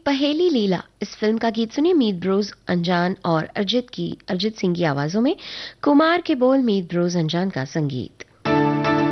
पहेली लीला इस फिल्म का गीत सुनिए मीत ब्रोज अनजान और अरिजीत सिंह की आवाजों में। कुमार के बोल, मीत ब्रोज अनजान का संगीत।